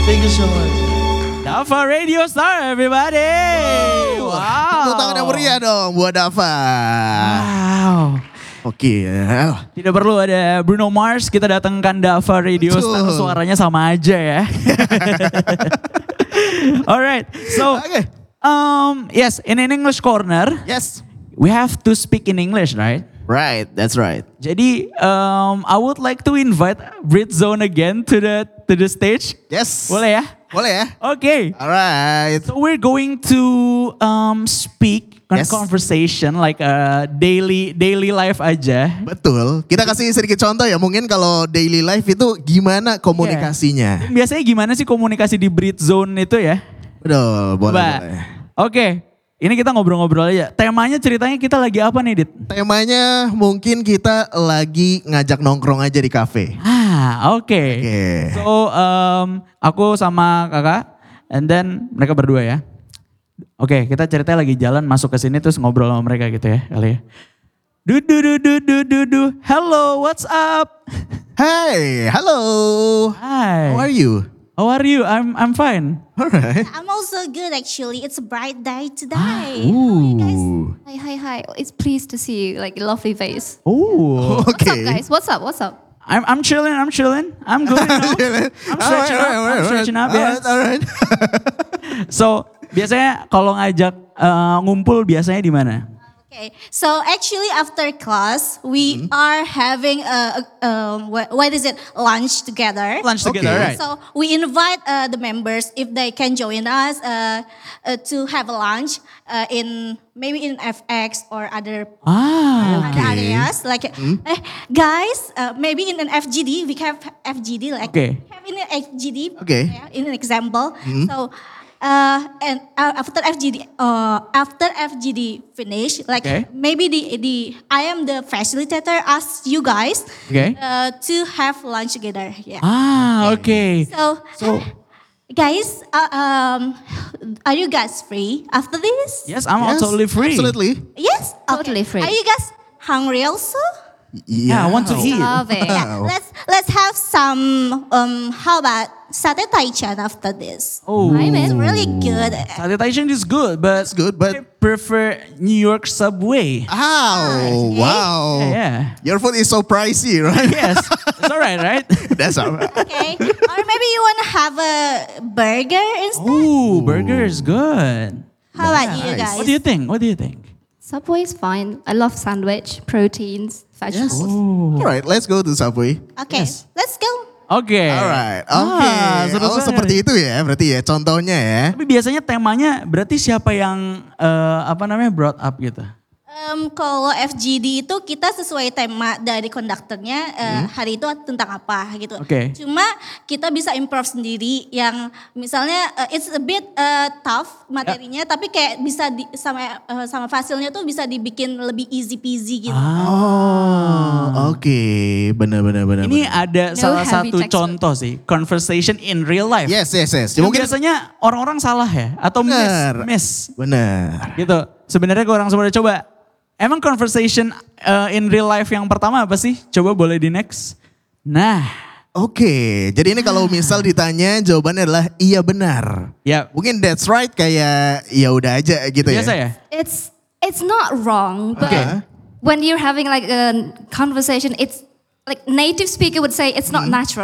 Thank you so much. Dava Radio Star, everybody. Wow. Tepuk tangan yang meriah dong buat Dava. Wow. Oke. Tidak perlu ada Bruno Mars, kita datangkan Dava Radio Star, Betul. suaranya sama aja ya. Alright, so Oke. yes, in an English corner, Yes. we have to speak in English, right? Right, that's right. Jadi, I would like to invite Brit Zone again to the stage. Yes. Boleh ya? Boleh ya? Okay. Alright. So we're going to speak Yes. conversation like a daily life aja. Betul. Kita kasih sedikit contoh ya. Mungkin kalau daily life itu gimana komunikasinya. Biasanya gimana sih komunikasi di Brit Zone itu ya? Betul, boleh. Mbak. boleh. Oke. Ini kita ngobrol-ngobrol aja. Temanya ceritanya kita lagi apa nih, Dit? Temanya mungkin kita lagi ngajak nongkrong aja di kafe. Oke. Oke. So, aku sama kakak, and then mereka berdua ya. Oke, kita ceritanya lagi jalan masuk ke sini terus ngobrol sama mereka gitu ya, kali ya. Hello, what's up? Hey, hello. Hi. How are you? How are you? I'm fine. Alright. I'm also good actually. It's a bright day today. Ooh. Hi. It's pleased to see you, like a lovely face. Oh, What's up, Okay. guys? What's up? I'm chilling. I'm good. You know? I'm stretching up. Yes. Alright. So biasanya kalau ngajak ngumpul biasanya di mana? Okay, so actually after class we are having what is it, lunch together. Lunch together, Okay. right? So we invite the members if they can join us to have a lunch maybe in FX or other Okay. areas like guys maybe in an FGD we have FGD like Okay. have in an FGD Okay. in an example so and after FGD finish like Okay. maybe the I am the facilitator ask you guys Okay. to have lunch together Okay. so guys are you guys free after this? Yes, I'm Yes, totally free. Absolutely. Yes, Totally free. Are you guys hungry also? Yeah, I want to eat. Love it. Yeah, let's have some how about satay taichan after this? Oh, It's really good. Satay Taichan is good, but It's good, but I prefer New York Subway. oh, wow. Yeah. Your food is so pricey, right? Yes, it's alright, right? That's all right. Okay, or maybe you want to have a burger instead. Ooh, burger is good. How about you nice. guys? What do you think? Subway's fine. I love sandwich, proteins, vegetables. All right, let's go to Subway. Okay, Yes. let's go. Oke. Alright, oke. seru Oh, sekali. seperti itu ya, berarti ya contohnya ya. Tapi biasanya temanya berarti siapa yang brought up gitu? Kalau FGD itu kita sesuai tema dari konduktornya hari itu tentang apa gitu. Oke. Cuma kita bisa improve sendiri yang misalnya it's a bit tough materinya tapi kayak bisa sama fasilnya tuh bisa dibikin lebih easy peasy gitu. Oh, oke. Benar. Ini ada No salah heavy satu text. contoh sih, conversation in real life. Yes. Yang biasanya orang-orang salah ya atau Bener. miss Benar. gitu. Sebenarnya orang semua udah coba. Emang conversation in real life yang pertama apa sih? Coba boleh di next. Nah, Oke, jadi ini kalau misal ditanya jawabannya adalah iya benar. ya Mungkin that's right kayak ya udah aja gitu biasa ya. ya. It's not wrong, but Okay. when you're having like a conversation, it's like native speaker would say it's not natural.